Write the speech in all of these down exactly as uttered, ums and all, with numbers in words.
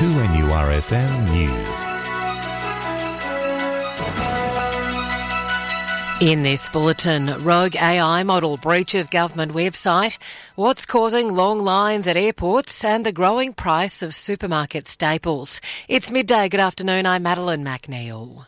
two N U R F M News. In this bulletin, rogue A I model breaches government website, what's causing long lines at airports and the growing price of supermarket staples. It's midday. Good afternoon, I'm Madeline McNeil.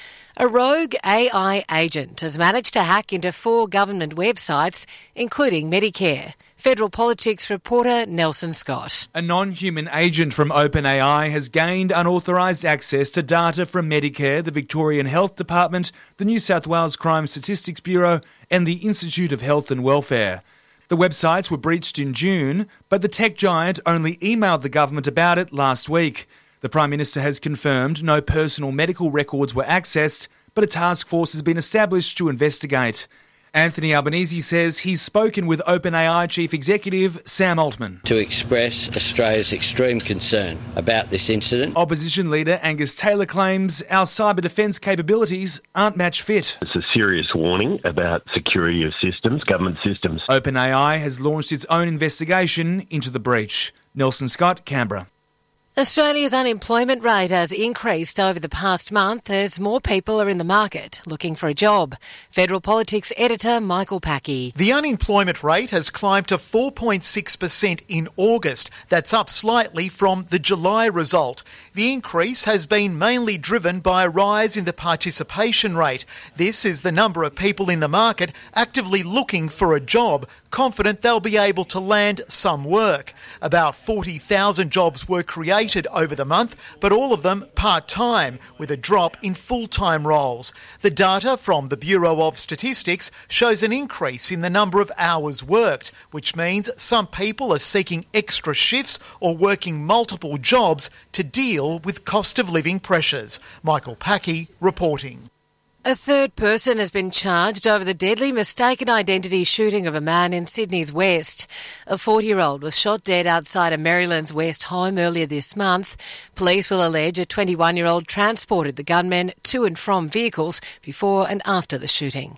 A rogue A I agent has managed to hack into four government websites, including Medicare. Federal Politics reporter Nelson Scott. A non-human agent from OpenAI has gained unauthorised access to data from Medicare, the Victorian Health Department, the New South Wales Crime Statistics Bureau and the Institute of Health and Welfare. The websites were breached in June, but the tech giant only emailed the government about it last week. The Prime Minister has confirmed no personal medical records were accessed, but a task force has been established to investigate. Anthony Albanese says he's spoken with OpenAI Chief Executive Sam Altman to express Australia's extreme concern about this incident. Opposition leader Angus Taylor claims our cyber defence capabilities aren't match fit. It's a serious warning about security of systems, government systems. OpenAI has launched its own investigation into the breach. Nelson Scott, Canberra. Australia's unemployment rate has increased over the past month as more people are in the market looking for a job. Federal Politics editor Michael Packey. The unemployment rate has climbed to four point six percent in August. That's up slightly from the July result. The increase has been mainly driven by a rise in the participation rate. This is the number of people in the market actively looking for a job, confident they'll be able to land some work. About forty thousand jobs were created over the month, but all of them part-time, with a drop in full-time roles. The data from the Bureau of Statistics shows an increase in the number of hours worked, which means some people are seeking extra shifts or working multiple jobs to deal with cost of living pressures. Michael Packey reporting. A third person has been charged over the deadly mistaken identity shooting of a man in Sydney's West. A forty-year-old was shot dead outside a Maryland's West home earlier this month. Police will allege a twenty-one-year-old transported the gunman to and from vehicles before and after the shooting.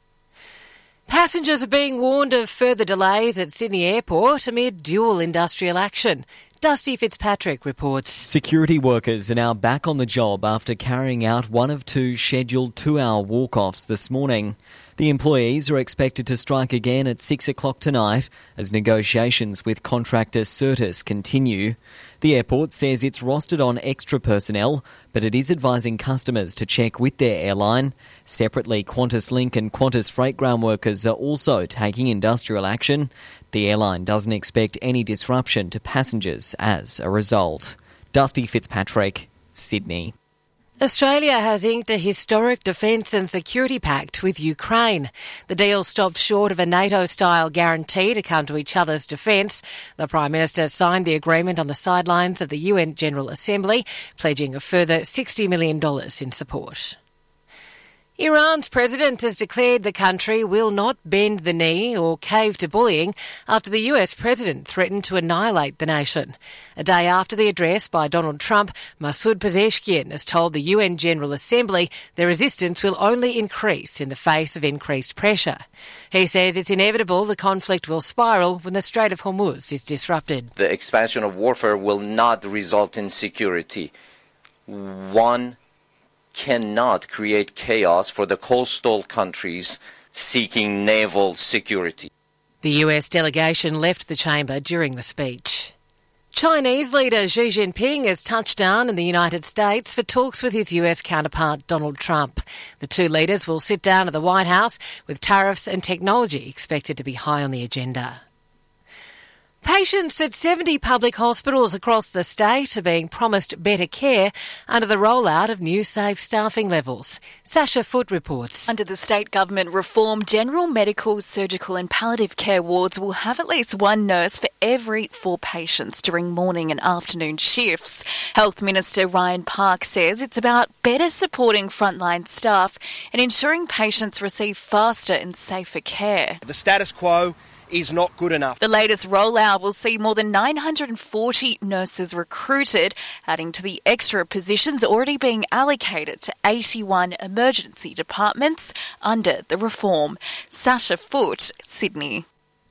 Passengers are being warned of further delays at Sydney Airport amid dual industrial action. Dusty Fitzpatrick reports. Security workers are now back on the job after carrying out one of two scheduled two-hour walk-offs this morning. The employees are expected to strike again at six o'clock tonight as negotiations with contractor Certis continue. The airport says it's rostered on extra personnel, but it is advising customers to check with their airline. Separately, Qantas Link and Qantas Freight ground workers are also taking industrial action. The airline doesn't expect any disruption to passengers as a result. Dusty Fitzpatrick, Sydney. Australia has inked a historic defence and security pact with Ukraine. The deal stopped short of a NATO-style guarantee to come to each other's defence. The Prime Minister signed the agreement on the sidelines of the U N General Assembly, pledging a further sixty million dollars in support. Iran's president has declared the country will not bend the knee or cave to bullying after the U S president threatened to annihilate the nation. A day after the address by Donald Trump, Masoud Pezeshkian has told the U N General Assembly their resistance will only increase in the face of increased pressure. He says it's inevitable the conflict will spiral when the Strait of Hormuz is disrupted. The expansion of warfare will not result in security. One cannot create chaos for the coastal countries seeking naval security. The U S delegation left the chamber during the speech. Chinese leader Xi Jinping has touched down in the United States for talks with his U S counterpart Donald Trump. The two leaders will sit down at the White House with tariffs and technology expected to be high on the agenda. Patients at seventy public hospitals across the state are being promised better care under the rollout of new safe staffing levels. Sasha Foote reports. Under the state government reform, general medical, surgical and palliative care wards will have at least one nurse for every four patients during morning and afternoon shifts. Health Minister Ryan Park says it's about better supporting frontline staff and ensuring patients receive faster and safer care. The status quo is not good enough. The latest rollout will see more than nine hundred forty nurses recruited, adding to the extra positions already being allocated to eighty-one emergency departments under the reform. Sasha Foote, Sydney.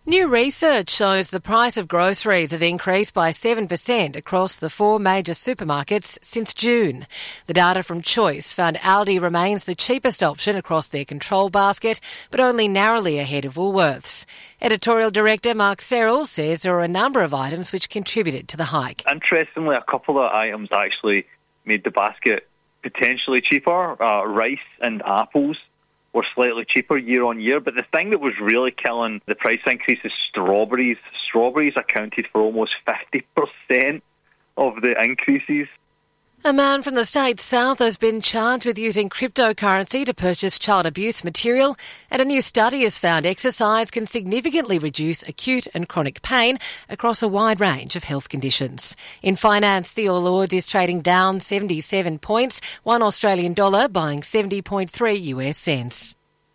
New research shows the price of groceries has increased by seven percent across the four major supermarkets since June. The data from Choice found Aldi remains the cheapest option across their control basket, but only narrowly ahead of Woolworths. Editorial Director Mark Serrell says there are a number of items which contributed to the hike. Interestingly, a couple of items actually made the basket potentially cheaper. Uh, rice and apples were slightly cheaper year on year, but the thing that was really killing the price increase is strawberries. Strawberries accounted for almost fifty percent of the increases. A man from the state south has been charged with using cryptocurrency to purchase child abuse material, and a new study has found exercise can significantly reduce acute and chronic pain across a wide range of health conditions. In finance, the All Ords is trading down seventy-seven points, one Australian dollar buying seventy point three U S cents.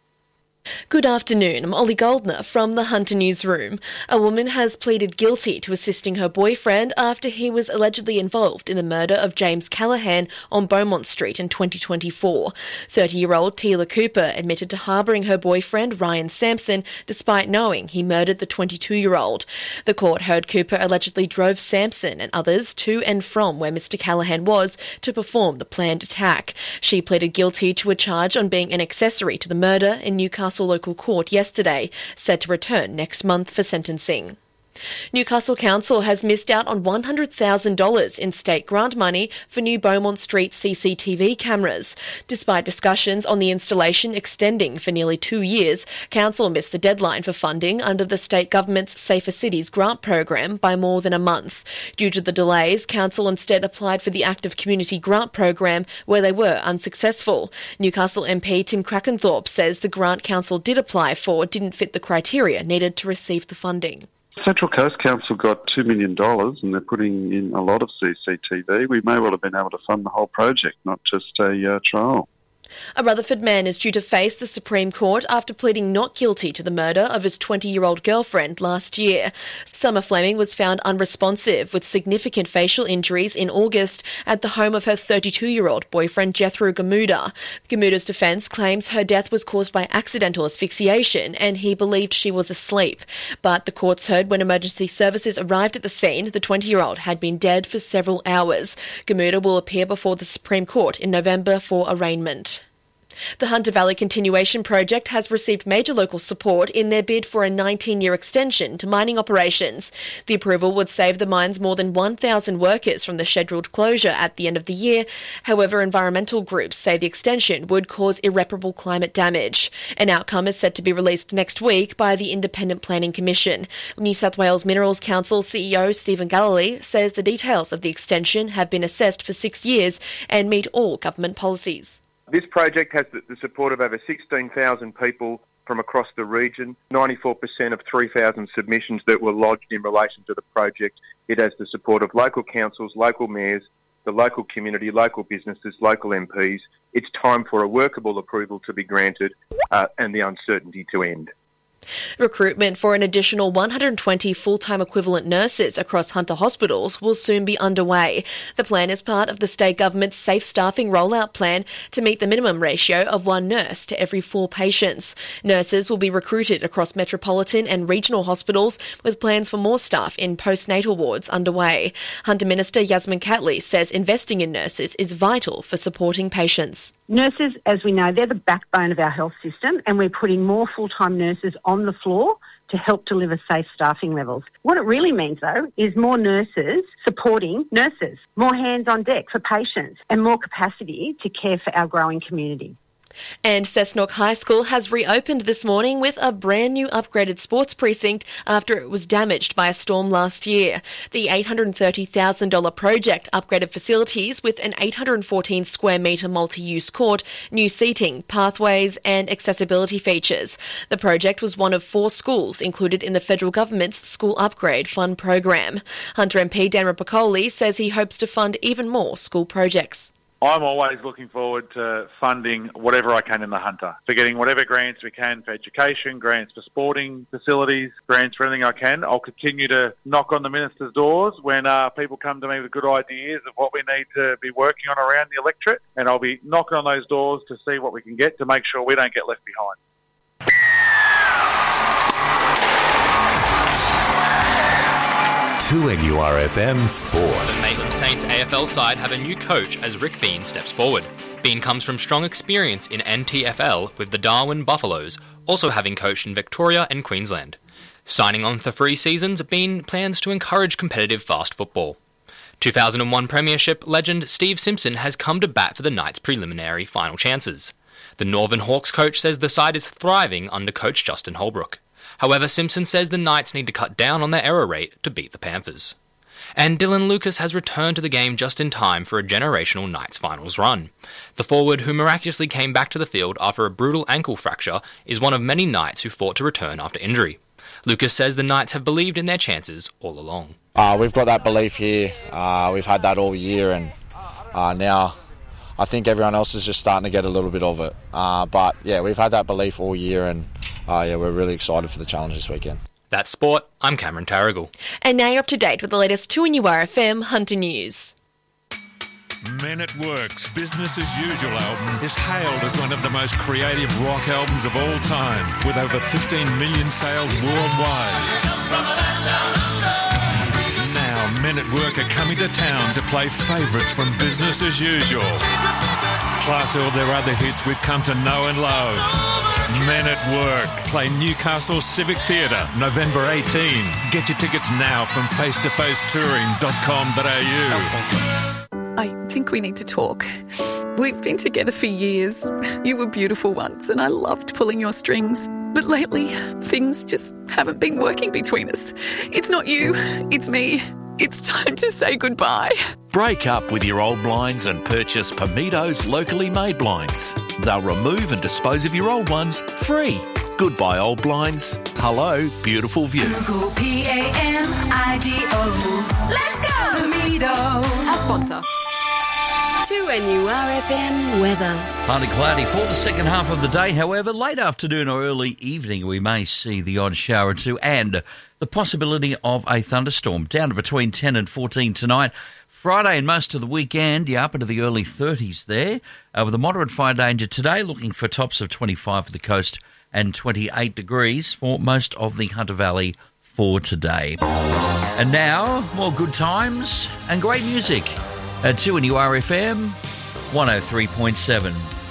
Good afternoon, I'm Ollie Goldner from the Hunter Newsroom. A woman has pleaded guilty to assisting her boyfriend after he was allegedly involved in the murder of James Callaghan on Beaumont Street in twenty twenty-four. thirty-year-old Tila Cooper admitted to harbouring her boyfriend Ryan Sampson despite knowing he murdered the twenty-two-year-old. The court heard Cooper allegedly drove Sampson and others to and from where Mister Callaghan was to perform the planned attack. She pleaded guilty to a charge on being an accessory to the murder in Newcastle local court yesterday, set to return next month for sentencing. Newcastle Council has missed out on one hundred thousand dollars in state grant money for new Beaumont Street C C T V cameras. Despite discussions on the installation extending for nearly two years, Council missed the deadline for funding under the state government's Safer Cities grant program by more than a month. Due to the delays, Council instead applied for the Active Community Grant program, where they were unsuccessful. Newcastle M P Tim Crackenthorpe says the grant Council did apply for didn't fit the criteria needed to receive the funding. Central Coast Council got two million dollars and they're putting in a lot of C C T V. We may well have been able to fund the whole project, not just a uh, trial. A Rutherford man is due to face the Supreme Court after pleading not guilty to the murder of his twenty-year-old girlfriend last year. Summer Fleming was found unresponsive with significant facial injuries in August at the home of her thirty-two-year-old boyfriend Jethro Gamuda. Gamuda's defence claims her death was caused by accidental asphyxiation and he believed she was asleep. But the courts heard when emergency services arrived at the scene, the twenty-year-old had been dead for several hours. Gamuda will appear before the Supreme Court in November for arraignment. The Hunter Valley Continuation Project has received major local support in their bid for a nineteen-year extension to mining operations. The approval would save the mines more than one thousand workers from the scheduled closure at the end of the year. However, environmental groups say the extension would cause irreparable climate damage. An outcome is set to be released next week by the Independent Planning Commission. New South Wales Minerals Council C E O Stephen Galilee says the details of the extension have been assessed for six years and meet all government policies. This project has the support of over sixteen thousand people from across the region, ninety-four percent of three thousand submissions that were lodged in relation to the project. It has the support of local councils, local mayors, the local community, local businesses, local M Ps. It's time for a workable approval to be granted uh, and the uncertainty to end. Recruitment for an additional one hundred twenty full-time equivalent nurses across Hunter hospitals will soon be underway. The plan is part of the state government's safe staffing rollout plan to meet the minimum ratio of one nurse to every four patients. Nurses will be recruited across metropolitan and regional hospitals with plans for more staff in postnatal wards underway. Hunter Minister Yasmin Catley says investing in nurses is vital for supporting patients. Nurses, as we know, they're the backbone of our health system, and we're putting more full-time nurses on the floor to help deliver safe staffing levels. What it really means, though, is more nurses supporting nurses, more hands on deck for patients, and more capacity to care for our growing community. And Cessnock High School has reopened this morning with a brand new upgraded sports precinct after it was damaged by a storm last year. The eight hundred thirty thousand dollars project upgraded facilities with an eight hundred fourteen square metre multi-use court, new seating, pathways and accessibility features. The project was one of four schools included in the federal government's School Upgrade Fund program. Hunter M P Dan Rapopoli says he hopes to fund even more school projects. I'm always looking forward to funding whatever I can in the Hunter, for getting whatever grants we can for education, grants for sporting facilities, grants for anything I can. I'll continue to knock on the Minister's doors when uh, people come to me with good ideas of what we need to be working on around the electorate, and I'll be knocking on those doors to see what we can get to make sure we don't get left behind. two N U R F M Sport. The Maitland Saints A F L side have a new coach as Rick Bean steps forward. Bean comes from strong experience in N T F L with the Darwin Buffaloes, also having coached in Victoria and Queensland. Signing on for three seasons, Bean plans to encourage competitive fast football. two thousand one Premiership legend Steve Simpson has come to bat for the Knights' preliminary final chances. The Northern Hawks coach says the side is thriving under coach Justin Holbrook. However, Simpson says the Knights need to cut down on their error rate to beat the Panthers. And Dylan Lucas has returned to the game just in time for a generational Knights finals run. The forward, who miraculously came back to the field after a brutal ankle fracture, is one of many Knights who fought to return after injury. Lucas says the Knights have believed in their chances all along. Uh, we've got that belief here. Uh, we've had that all year, and uh, now I think everyone else is just starting to get a little bit of it. Uh, but yeah, we've had that belief all year, and uh, yeah, we're really excited for the challenge this weekend. That's sport. I'm Cameron Tarragall. And now you're up to date with the latest two N U R F M Hunter News. Men at Work's Business as Usual album is hailed as one of the most creative rock albums of all time, with over fifteen million sales worldwide. Now, Men at Work are coming to town to play favourites from Business as Usual, plus all their other hits we've come to know and love. Men at Work play Newcastle Civic Theatre November eighteenth. Get your tickets now from face to face touring dot com dot a u. I think we need to talk. We've been together for years. You were beautiful once and I loved pulling your strings. But lately, things just haven't been working between us. It's not you, it's me. It's time to say goodbye. Break up with your old blinds and purchase Pamitos locally made blinds. They'll remove and dispose of your old ones free. Goodbye old blinds. Hello, beautiful view. Google P A M I D O. Let's go! Pamito. Our sponsor. two N U R F M weather. Partly cloudy for the second half of the day. However, late afternoon or early evening, we may see the odd shower or two and the possibility of a thunderstorm. Down to between ten and fourteen tonight. Friday and most of the weekend, yeah, up into the early thirties there. Uh, with a moderate fire danger today, looking for tops of twenty-five for the coast and twenty-eight degrees for most of the Hunter Valley for today. And now, more good times and great music at two N U R F M one oh three point seven.